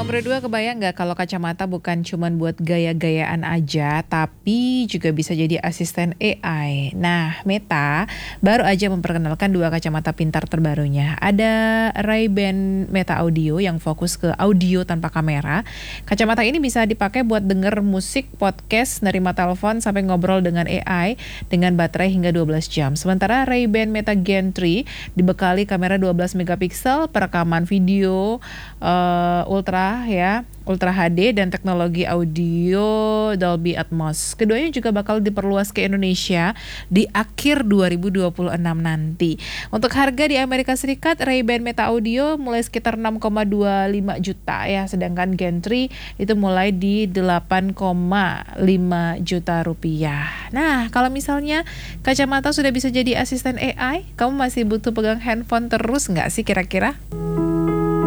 Sobat berdua, kebayang nggak kalau kacamata bukan cuman buat gaya-gayaan aja, tapi juga bisa jadi asisten AI. Nah, Meta baru aja memperkenalkan dua kacamata pintar terbarunya. Ada Ray-Ban Meta Audio yang fokus ke audio tanpa kamera. Kacamata ini bisa dipakai buat denger musik, podcast, nerima telepon, sampai ngobrol dengan AI dengan baterai hingga 12 jam. Sementara Ray-Ban Meta Gen 3 dibekali kamera 12 megapiksel, perekaman video Ultra HD dan teknologi audio Dolby Atmos. Keduanya juga bakal diperluas ke Indonesia di akhir 2026 nanti. Untuk harga di Amerika Serikat, Ray-Ban Meta Audio mulai sekitar 6,25 juta ya, sedangkan Gen 3 itu mulai di 8,5 juta rupiah. Nah, kalau misalnya kacamata sudah bisa jadi asisten AI, kamu masih butuh pegang handphone terus nggak sih kira-kira?